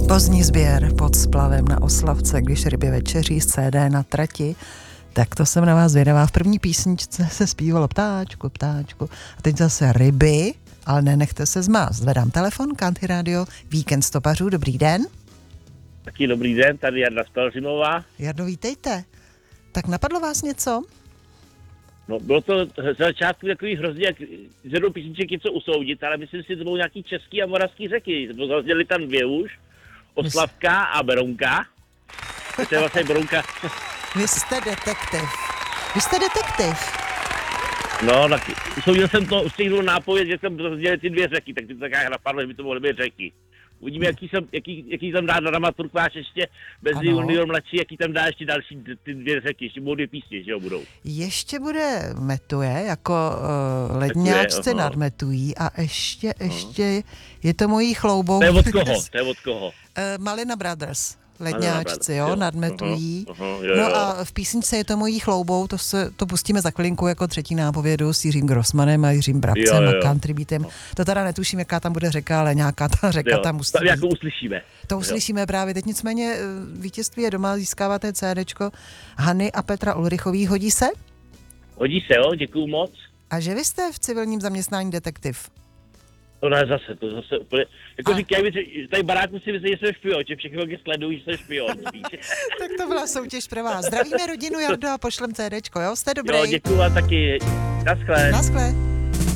Pozdní sběr pod splavem na Oslavce, když ryby večeří z CD na trati. Tak to jsem na vás zvědavá. V první písničce se zpívalo ptáčku, ptáčku. A teď zase ryby, ale nenechte se zmást. Zvedám telefon, Country Radio, Víkend stopařů, dobrý den. Taky dobrý den, tady Jarda z Pelřimová. Jardo, vítejte. Tak napadlo vás něco? No, bylo to z začátku takový hrozně, jak z jednou písniček něco usoudit, ale myslím si, že to budou nějaký český a moravský řeky. Zazněly tam dvě už, Oslavka a Berounka. To je vlastně Berounka. Vy jste detektiv. Vy jste detektiv. No, tak usoudil jsem to, ustihnul nápověd, že jsem zazněly ty dvě řeky, tak ty to tak napadlo, že by to mohly být řeky. Uvidíme, jaký tam dá dramaturg váš ještě bez junior mladší, jaký tam dá ještě další ty dvě řeky, ještě budou dvě písně, že jo, budou. Ještě bude Metuje, jako ledňáčci nadmetují a ještě je to mojí chloubou. To je od koho? Malina Brothers. Ledňáčci, jo, nadmetují. Jo. No a v písničce Je to mojí chloubou, to pustíme za chvilinku jako třetí nápovědu s Jiřím Grossmanem a Jiřím Brabcem a country beatem. To teda netuším, jaká tam bude řeka, ale nějaká ta řeka tam musí být. Jako uslyšíme. To uslyšíme právě teď, nicméně vítězství je doma, získáváte CDčko Hany a Petra Ulrichový. Hodí se? Hodí se, jo, děkuju moc. A že vy jste v civilním zaměstnání detektiv? To ne, to zase úplně, jako říkají, že tady baráku si myslí, že jsem špion, že všechno, když sledují, že jsem špion. Tak to byla soutěž pro vás. Zdravíme rodinu, Jardo, a pošlem CDčko, jo? Jste dobrý? Jo, děkuju a taky. Naschle. Naschle.